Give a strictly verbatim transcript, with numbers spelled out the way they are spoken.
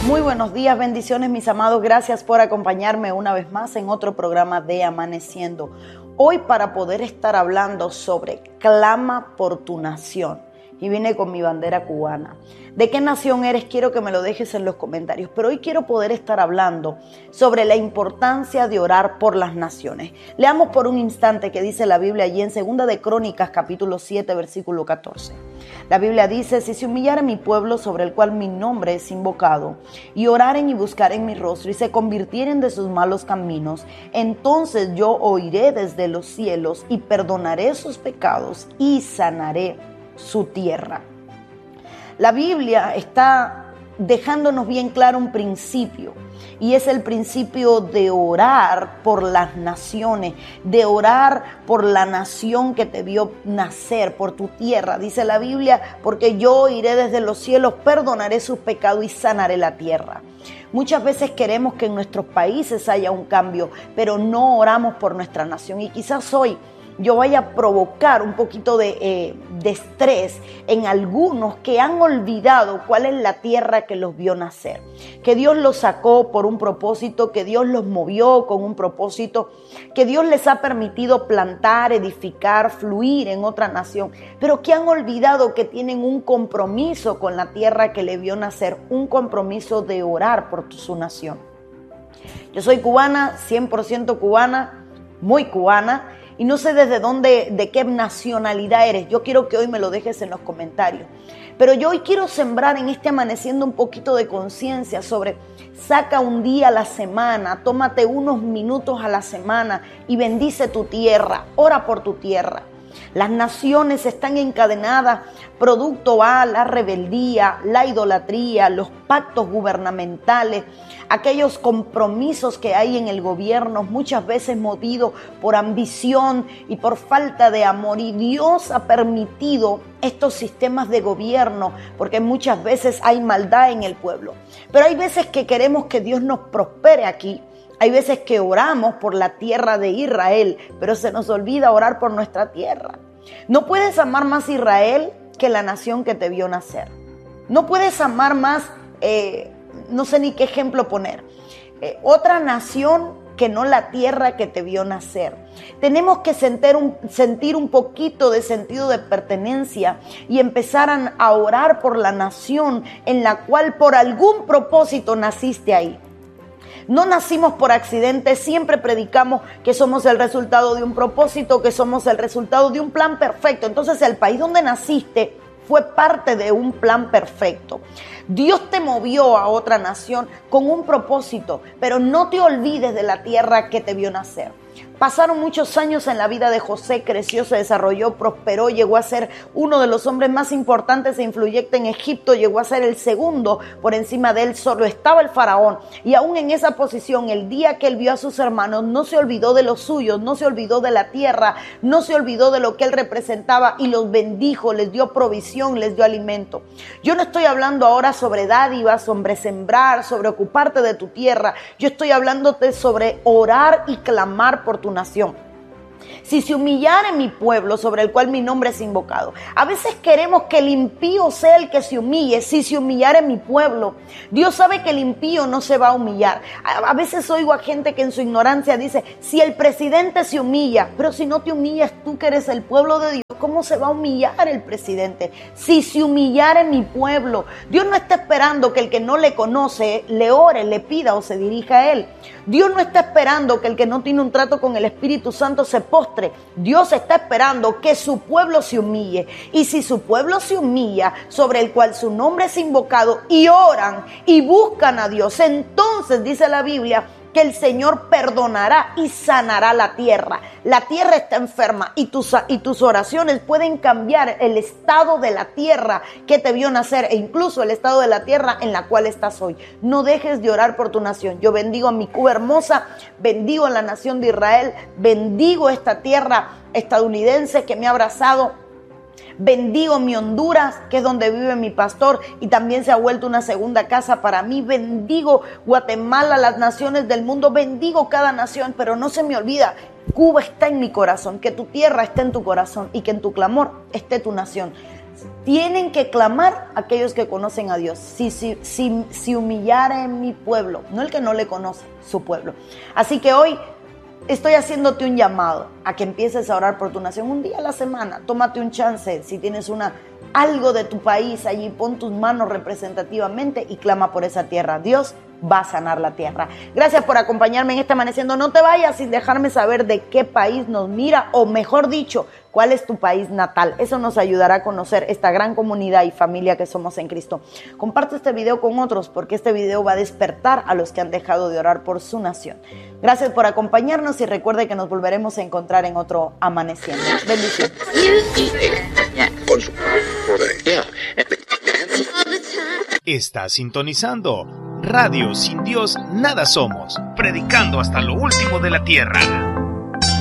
Muy buenos días, bendiciones mis amados, gracias por acompañarme una vez más en otro programa de Amaneciendo. Hoy para poder estar hablando sobre clama por tu nación. Y vine con mi bandera cubana. ¿De qué nación eres? Quiero que me lo dejes en los comentarios. Pero hoy quiero poder estar hablando sobre la importancia de orar por las naciones. Leamos por un instante que dice la Biblia allí en Segunda de Crónicas, capítulo siete, versículo catorce. La Biblia dice: si se humillare mi pueblo sobre el cual mi nombre es invocado, y oraren y buscaren mi rostro, y se convirtieren de sus malos caminos, entonces yo oiré desde los cielos, y perdonaré sus pecados, y sanaré su tierra. La Biblia está dejándonos bien claro un principio, y es el principio de orar por las naciones, de orar por la nación que te vio nacer, por tu tierra. Dice la Biblia: porque yo iré desde los cielos, perdonaré sus pecados y sanaré la tierra. Muchas veces queremos que en nuestros países haya un cambio, pero no oramos por nuestra nación. Y quizás hoy yo vaya a provocar un poquito de, eh, de estrés en algunos que han olvidado cuál es la tierra que los vio nacer, que Dios los sacó por un propósito, que Dios los movió con un propósito, que Dios les ha permitido plantar, edificar, fluir en otra nación, pero que han olvidado que tienen un compromiso con la tierra que le vio nacer, un compromiso de orar por su nación. Yo soy cubana, cien por ciento cubana, muy cubana, y no sé desde dónde, de qué nacionalidad eres. Yo quiero que hoy me lo dejes en los comentarios. Pero yo hoy quiero sembrar en este Amaneciendo un poquito de conciencia sobre: saca un día a la semana, tómate unos minutos a la semana y bendice tu tierra, ora por tu tierra. Las naciones están encadenadas producto a la rebeldía, la idolatría, los pactos gubernamentales, aquellos compromisos que hay en el gobierno, muchas veces movidos por ambición y por falta de amor. Y Dios ha permitido estos sistemas de gobierno porque muchas veces hay maldad en el pueblo. Pero hay veces que queremos que Dios nos prospere aquí. Hay veces que oramos por la tierra de Israel, pero se nos olvida orar por nuestra tierra. No puedes amar más Israel que la nación que te vio nacer. No puedes amar más, eh, no sé ni qué ejemplo poner, eh, otra nación que no la tierra que te vio nacer. Tenemos que sentir un, sentir un poquito de sentido de pertenencia y empezar a, a orar por la nación en la cual por algún propósito naciste ahí. No nacimos por accidente, siempre predicamos que somos el resultado de un propósito, que somos el resultado de un plan perfecto. Entonces el país donde naciste fue parte de un plan perfecto. Dios te movió a otra nación con un propósito, pero no te olvides de la tierra que te vio nacer. Pasaron muchos años en la vida de José, creció, se desarrolló, prosperó, llegó a ser uno de los hombres más importantes e influyentes en Egipto, llegó a ser el segundo por encima de él, solo estaba el faraón. Y aún en esa posición, el día que él vio a sus hermanos, no se olvidó de los suyos, no se olvidó de la tierra, no se olvidó de lo que él representaba y los bendijo, les dio provisión, les dio alimento. Yo no estoy hablando ahora sobre dádivas, sobre sembrar, sobre ocuparte de tu tierra. Yo estoy hablándote sobre orar y clamar por tu nación. Si se humillare mi pueblo sobre el cual mi nombre es invocado. A veces queremos que el impío sea el que se humille. Si se humillare mi pueblo, Dios sabe que el impío no se va a humillar. A, a veces oigo a gente que en su ignorancia dice: si el presidente se humilla, pero si no te humillas tú que eres el pueblo de Dios, ¿cómo se va a humillar el presidente? Si se humillare mi pueblo, Dios no está esperando que el que no le conoce le ore, le pida o se dirija a él. Dios no está esperando que el que no tiene un trato con el Espíritu Santo se postre. Dios está esperando que su pueblo se humille. Y si su pueblo se humilla, sobre el cual su nombre es invocado, y oran y buscan a Dios, entonces dice la Biblia que el Señor perdonará y sanará la tierra. La tierra está enferma y tus, y tus oraciones pueden cambiar el estado de la tierra que te vio nacer e incluso el estado de la tierra en la cual estás hoy. No dejes de orar por tu nación. Yo bendigo a mi Cuba hermosa, bendigo a la nación de Israel, bendigo esta tierra estadounidense que me ha abrazado. Bendigo mi Honduras, que es donde vive mi pastor y también se ha vuelto una segunda casa para mí. Bendigo Guatemala, las naciones del mundo, bendigo cada nación, pero no se me olvida, Cuba está en mi corazón, que tu tierra esté en tu corazón y que en tu clamor esté tu nación. Tienen que clamar aquellos que conocen a Dios. Si, si, si, si humillare mi pueblo, no el que no le conoce, su pueblo. Así que hoy estoy haciéndote un llamado a que empieces a orar por tu nación un día a la semana. Tómate un chance. Si tienes una, algo de tu país allí, pon tus manos representativamente y clama por esa tierra. Dios va a sanar la tierra. Gracias por acompañarme en este Amaneciendo. No te vayas sin dejarme saber de qué país nos mira, o mejor dicho, cuál es tu país natal. Eso nos ayudará a conocer esta gran comunidad y familia que somos en Cristo. Comparte este video con otros, porque este video va a despertar a los que han dejado de orar por su nación. Gracias por acompañarnos y recuerde que nos volveremos a encontrar en otro Amaneciendo. Bendiciones. Está sintonizando Radio Sin Dios Nada Somos, predicando hasta lo último de la tierra.